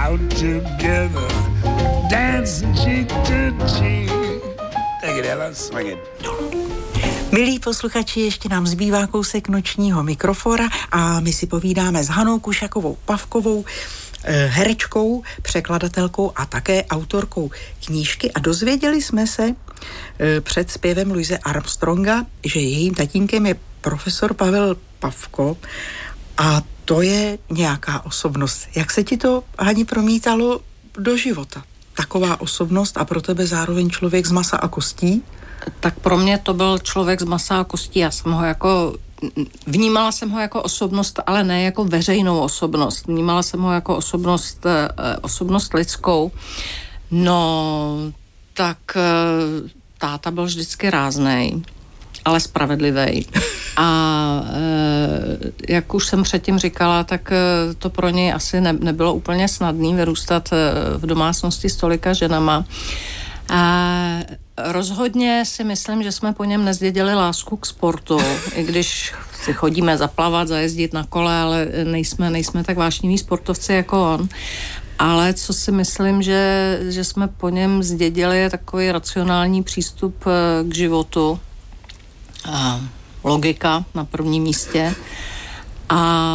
out together, dancing cheek to cheek. Take it, Ella, swing it. Milí posluchači, ještě nám zbývá kousek nočního mikrofora a my si povídáme s Hanou Kušakovou Pavkovou, herečkou, překladatelkou a také autorkou knížky a dozvěděli jsme se před zpěvem Louise Armstronga, že jejím tatínkem je profesor Pavel Pavko a to je nějaká osobnost. Jak se ti to, Hani, promítalo do života? Taková osobnost a pro tebe zároveň člověk z masa a kostí? Tak pro mě to byl člověk z masa a kostí. Já jsem ho vnímala jsem ho jako osobnost, ale ne jako veřejnou osobnost. Vnímala jsem ho jako osobnost lidskou. No, tak táta byl vždycky ráznej, ale spravedlivý. A jak už jsem předtím říkala, tak to pro něj asi nebylo úplně snadné vyrůstat v domácnosti s tolika ženama. A rozhodně si myslím, že jsme po něm nezdědili lásku k sportu, i když si chodíme zaplavat, zajezdit na kole, ale nejsme tak vášniví sportovci jako on. Ale co si myslím, že jsme po něm zdědili, je takový racionální přístup k životu. A logika na prvním místě. A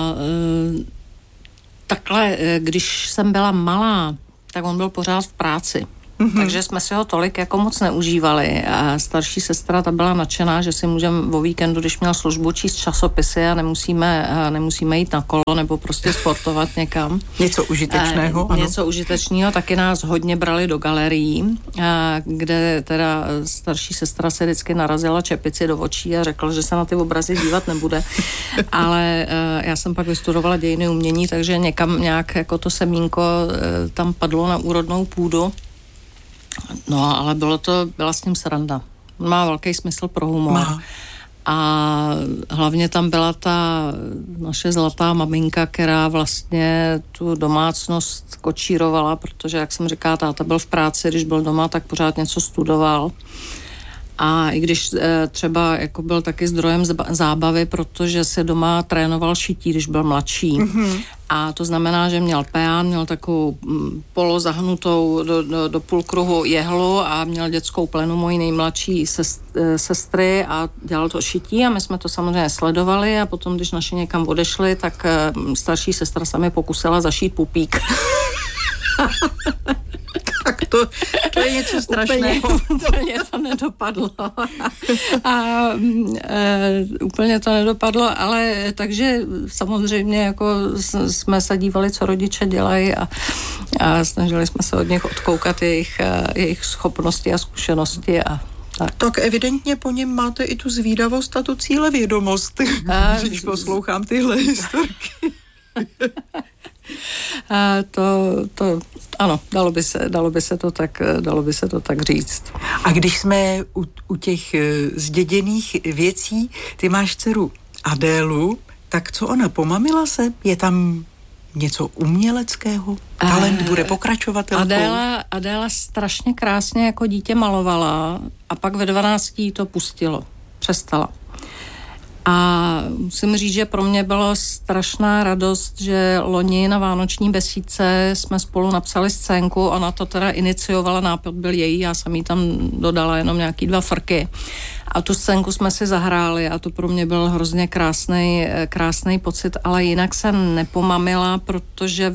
takhle, když jsem byla malá, tak on byl pořád v práci. Mm-hmm. Takže jsme si ho tolik jako moc neužívali a starší sestra ta byla nadšená, že si můžeme o víkendu, když měl službu, číst časopisy a nemusíme jít na kolo nebo prostě sportovat někam. Něco užitečného, ano. Něco užitečného, taky nás hodně brali do galerií, kde teda starší sestra se vždycky narazila čepici do očí a řekla, že se na ty obrazy dívat nebude. Ale já jsem pak vystudovala dějiny umění, takže někam nějak jako to semínko tam padlo na úrodnou půdu. No, ale byla s ním sranda. Má velký smysl pro humor. Má. A hlavně tam byla ta naše zlatá maminka, která vlastně tu domácnost kočírovala, protože, jak jsem říkala, táta byl v práci, když byl doma, tak pořád něco studoval. A i když třeba jako byl taky zdrojem zábavy, protože se doma trénoval šití, když byl mladší. Mm-hmm. A to znamená, že měl peán, měl takovou polozahnutou do půlkruhu jehlu a měl dětskou plenu mojí nejmladší sestry a dělal to šití a my jsme to samozřejmě sledovali a potom, když naši někam odešli, tak starší sestra se mi pokusila zašít pupík. Tak to je něco strašného. Úplně to nedopadlo. Úplně to nedopadlo, ale takže samozřejmě jako jsme se dívali, co rodiče dělají a snažili jsme se od nich odkoukat jejich schopnosti a zkušenosti a tak evidentně po něm máte i tu zvídavost a tu cílevědomost, když poslouchám tyhle historky. Ano, dalo by se to tak říct. A když jsme u těch zděděných věcí, ty máš dceru Adélu, tak co ona, pomamila se? Je tam něco uměleckého? Talent bude pokračovatelkou? Adéla strašně krásně jako dítě malovala a pak ve 12 to pustilo. Přestala. A musím říct, že pro mě byla strašná radost, že loni na vánoční besídce jsme spolu napsali scénku, ona to teda iniciovala, nápad byl její, já jsem jí tam dodala jenom nějaký 2 frky. A tu scénku jsme si zahráli a to pro mě byl hrozně krásný pocit, ale jinak jsem nepomamila, protože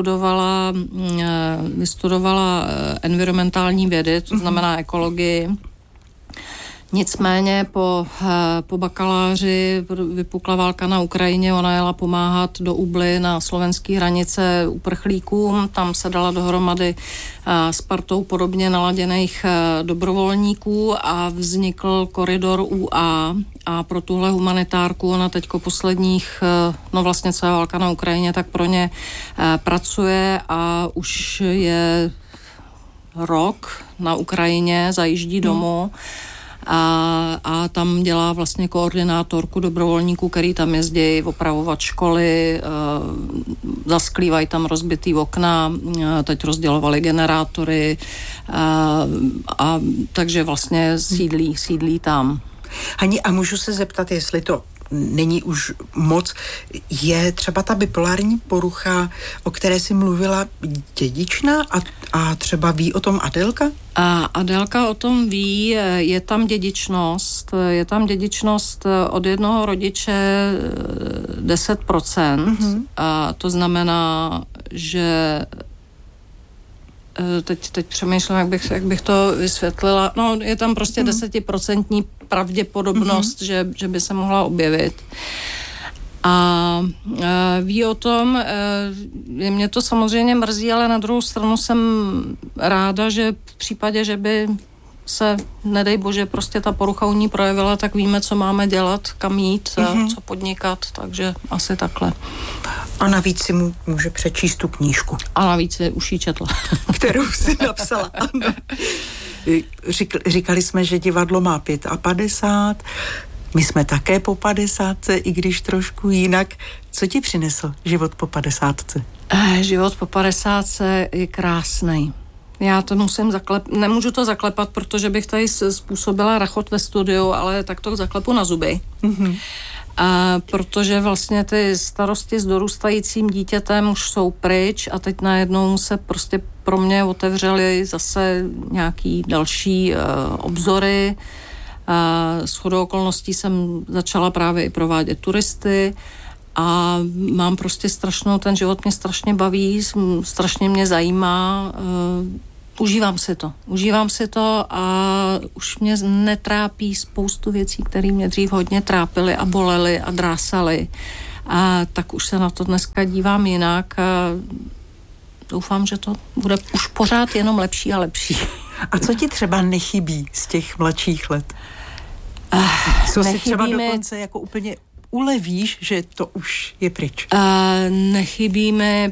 vystudovala environmentální vědy, to znamená ekologii. Nicméně po bakaláři vypukla válka na Ukrajině, ona jela pomáhat do Ubly na slovenské hranice uprchlíkům, tam se dala dohromady s partou podobně naladěných dobrovolníků a vznikl koridor UA a pro tuhle humanitárku ona teďko posledních, vlastně celá válka na Ukrajině, tak pro ně pracuje a už je rok na Ukrajině, zajíždí domů. A tam dělá vlastně koordinátorku dobrovolníků, který tam jezdí opravovat školy, zasklívají tam rozbitý okna, teď rozdělovali generátory takže vlastně sídlí tam. Hani, a můžu se zeptat, jestli to není už moc. Je třeba ta bipolární porucha, o které jsi mluvila, dědičná a třeba ví o tom Adélka? A Adélka o tom ví, je tam dědičnost od jednoho rodiče 10%. A to znamená, že teď přemýšlím, jak bych to vysvětlila. No, je tam prostě 10% pravděpodobnost, že by se mohla objevit. A ví o tom, mě to samozřejmě mrzí, ale na druhou stranu jsem ráda, že v případě, že by se, nedej bože, prostě ta porucha u ní projevila, tak víme, co máme dělat, kam jít, co podnikat, takže asi takhle. A navíc si mu může přečíst tu knížku. A navíc si už ji četla. Kterou si napsala. Říkali jsme, že divadlo má 55. My jsme také po 50, i když trošku jinak. Co ti přinesl život po 50? Život po 50 je krásný. Já to nemůžu to zaklepat, protože bych tady způsobila rachot ve studiu, ale tak to zaklepu na zuby. Protože vlastně ty starosti s dorůstajícím dítětem už jsou pryč a teď najednou se prostě pro mě otevřely zase nějaký další obzory. Shodou okolností jsem začala právě i provádět turisty a mám prostě ten život mě strašně baví, strašně mě zajímá, užívám si to a už mě netrápí spoustu věcí, které mě dřív hodně trápily a bolely a drásaly. A tak už se na to dneska dívám jinak a doufám, že to bude už pořád jenom lepší a lepší. A co ti třeba nechybí z těch mladších let? Co si třeba dokonce jako úplně ulevíš, že to už je pryč? Nechybí mi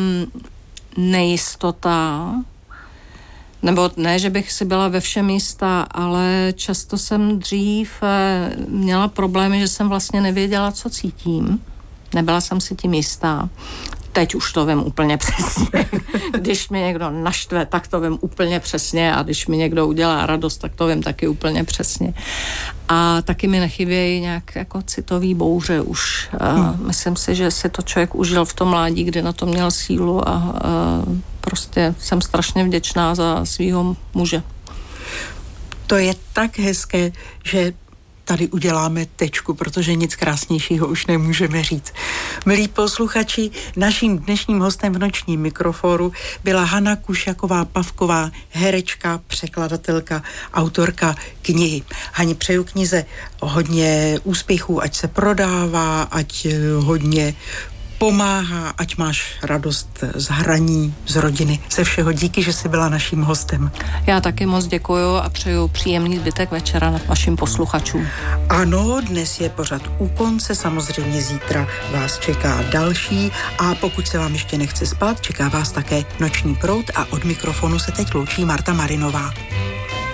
nejistota, nebo ne, že bych si byla ve všem jistá, ale často jsem dřív měla problémy, že jsem vlastně nevěděla, co cítím. Nebyla jsem si tím jistá. Teď už to vím úplně přesně. Když mě někdo naštve, tak to vím úplně přesně a když mi někdo udělá radost, tak to vím taky úplně přesně. A taky mi nechybějí nějak jako citový bouře už. Myslím si, že si to člověk užil v tom mládí, kdy na to měl sílu a prostě jsem strašně vděčná za svýho muže. To je tak hezké, že tady uděláme tečku, protože nic krásnějšího už nemůžeme říct. Milí posluchači, naším dnešním hostem v nočním mikroforu byla Hana Kušaková-Pavková, herečka, překladatelka, autorka knihy. Hani, přeju knize hodně úspěchů, ať se prodává, ať hodně pomáhá, ať máš radost z hraní, z rodiny, ze všeho. Díky, že jsi byla naším hostem. Já taky moc děkuju a přeju příjemný zbytek večera vašim posluchačům. Ano, dnes je pořad u konce, samozřejmě zítra vás čeká další a pokud se vám ještě nechce spát, čeká vás také Noční proud a od mikrofonu se teď loučí Marta Marinová.